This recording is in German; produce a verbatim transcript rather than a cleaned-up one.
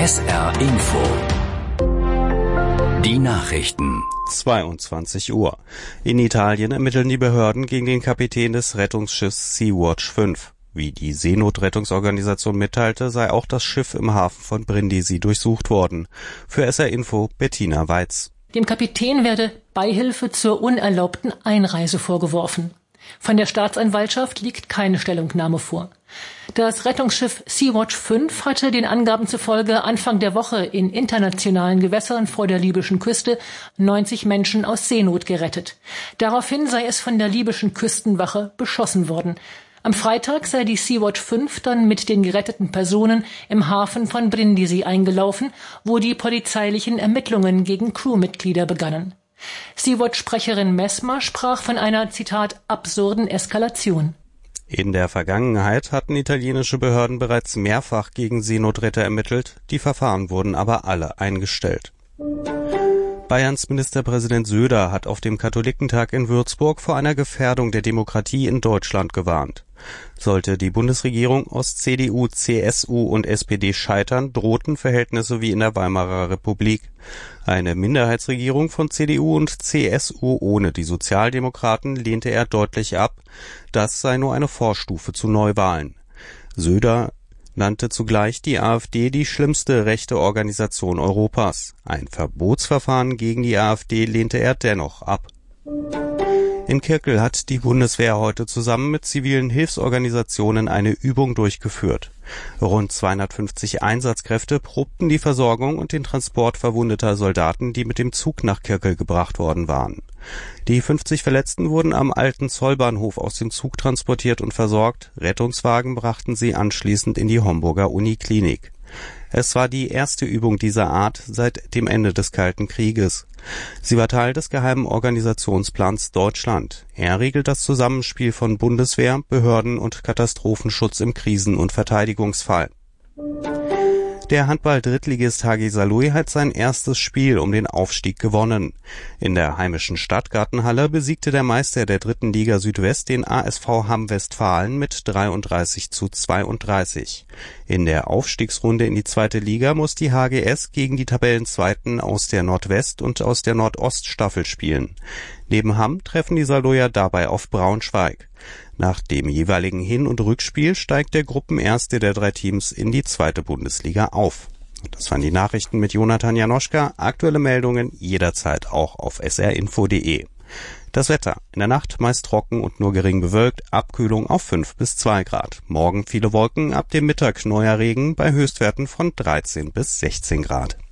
S R Info. Die Nachrichten. zweiundzwanzig Uhr. In Italien ermitteln die Behörden gegen den Kapitän des Rettungsschiffs Sea-Watch fünf. Wie die Seenotrettungsorganisation mitteilte, sei auch das Schiff im Hafen von Brindisi durchsucht worden. Für S R Info Bettina Weiz. Dem Kapitän werde Beihilfe zur unerlaubten Einreise vorgeworfen. Von der Staatsanwaltschaft liegt keine Stellungnahme vor. Das Rettungsschiff Sea-Watch fünf hatte den Angaben zufolge Anfang der Woche in internationalen Gewässern vor der libyschen Küste neunzig Menschen aus Seenot gerettet. Daraufhin sei es von der libyschen Küstenwache beschossen worden. Am Freitag sei die Sea-Watch fünf dann mit den geretteten Personen im Hafen von Brindisi eingelaufen, wo die polizeilichen Ermittlungen gegen Crewmitglieder begannen. Sea-Watch-Sprecherin Messmer sprach von einer, Zitat, absurden Eskalation. In der Vergangenheit hatten italienische Behörden bereits mehrfach gegen Seenotretter ermittelt, die Verfahren wurden aber alle eingestellt. Bayerns Ministerpräsident Söder hat auf dem Katholikentag in Würzburg vor einer Gefährdung der Demokratie in Deutschland gewarnt. Sollte die Bundesregierung aus C D U, C S U und S P D scheitern, drohten Verhältnisse wie in der Weimarer Republik. Eine Minderheitsregierung von C D U und C S U ohne die Sozialdemokraten lehnte er deutlich ab. Das sei nur eine Vorstufe zu Neuwahlen. Söder nannte zugleich die AfD die schlimmste rechte Organisation Europas. Ein Verbotsverfahren gegen die AfD lehnte er dennoch ab. In Kirkel hat die Bundeswehr heute zusammen mit zivilen Hilfsorganisationen eine Übung durchgeführt. Rund zweihundertfünfzig Einsatzkräfte probten die Versorgung und den Transport verwundeter Soldaten, die mit dem Zug nach Kirkel gebracht worden waren. Die fünfzig Verletzten wurden am alten Zollbahnhof aus dem Zug transportiert und versorgt. Rettungswagen brachten sie anschließend in die Homburger Uniklinik. Es war die erste Übung dieser Art seit dem Ende des Kalten Krieges. Sie war Teil des geheimen Organisationsplans Deutschland. Er regelt das Zusammenspiel von Bundeswehr, Behörden und Katastrophenschutz im Krisen- und Verteidigungsfall. Der Handball-Drittligist H G Saarlouis hat sein erstes Spiel um den Aufstieg gewonnen. In der heimischen Stadtgartenhalle besiegte der Meister der dritten Liga Südwest den A S V Hamm Westfalen mit dreiunddreißig zu zweiunddreißig. In der Aufstiegsrunde in die zweite Liga muss die H G S gegen die Tabellenzweiten aus der Nordwest- und aus der Nordoststaffel spielen. Neben Hamm treffen die Saarlouier dabei auf Braunschweig. Nach dem jeweiligen Hin- und Rückspiel steigt der Gruppenerste der drei Teams in die zweite Bundesliga auf. Das waren die Nachrichten mit Jonathan Janoschka. Aktuelle Meldungen jederzeit auch auf s r info punkt d e. Das Wetter. In der Nacht meist trocken und nur gering bewölkt. Abkühlung auf fünf bis zwei Grad. Morgen viele Wolken, ab dem Mittag neuer Regen bei Höchstwerten von dreizehn bis sechzehn Grad.